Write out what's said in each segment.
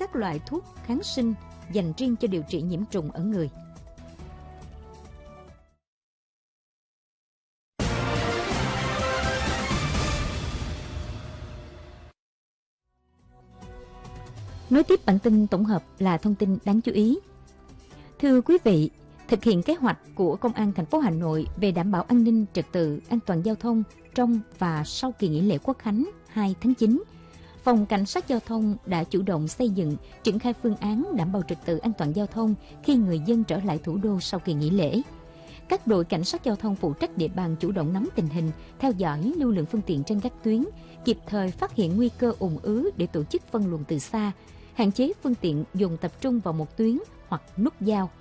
các loại thuốc kháng sinh dành riêng cho điều trị nhiễm trùng ở người. Nối tiếp bản tin tổng hợp là thông tin đáng chú ý. Thưa quý vị, thực hiện kế hoạch của Công an thành phố Hà Nội về đảm bảo an ninh trật tự, an toàn giao thông trong và sau kỳ nghỉ lễ Quốc khánh 2 tháng 9, Phòng Cảnh sát Giao thông đã chủ động xây dựng, triển khai phương án đảm bảo trật tự an toàn giao thông khi người dân trở lại thủ đô sau kỳ nghỉ lễ. Các đội cảnh sát giao thông phụ trách địa bàn chủ động nắm tình hình, theo dõi lưu lượng phương tiện trên các tuyến, kịp thời phát hiện nguy cơ ùn ứ để tổ chức phân luồng từ xa, hạn chế phương tiện dồn tập trung vào một tuyến hoặc nút giao.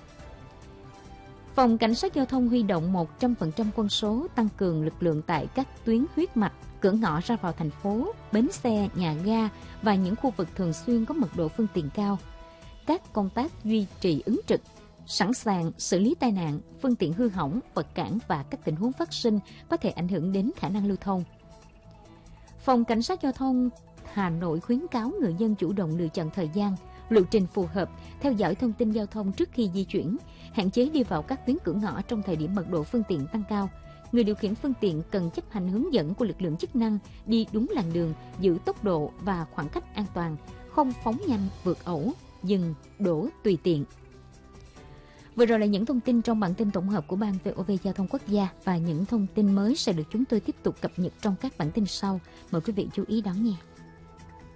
Phòng Cảnh sát Giao thông huy động 100% quân số tăng cường lực lượng tại các tuyến huyết mạch, cửa ngõ ra vào thành phố, bến xe, nhà ga và những khu vực thường xuyên có mật độ phương tiện cao. Các công tác duy trì ứng trực, sẵn sàng xử lý tai nạn, phương tiện hư hỏng, vật cản và các tình huống phát sinh có thể ảnh hưởng đến khả năng lưu thông. Phòng Cảnh sát Giao thông Hà Nội khuyến cáo người dân chủ động lựa chọn thời gian, lộ trình phù hợp, theo dõi thông tin giao thông trước khi di chuyển, hạn chế đi vào các tuyến cửa ngõ trong thời điểm mật độ phương tiện tăng cao. Người điều khiển phương tiện cần chấp hành hướng dẫn của lực lượng chức năng, đi đúng làn đường, giữ tốc độ và khoảng cách an toàn, không phóng nhanh vượt ẩu, dừng, đổ tùy tiện. Vừa rồi là những thông tin trong bản tin tổng hợp của Ban VOV Giao thông Quốc gia, và những thông tin mới sẽ được chúng tôi tiếp tục cập nhật trong các bản tin sau. Mời quý vị chú ý đón nghe.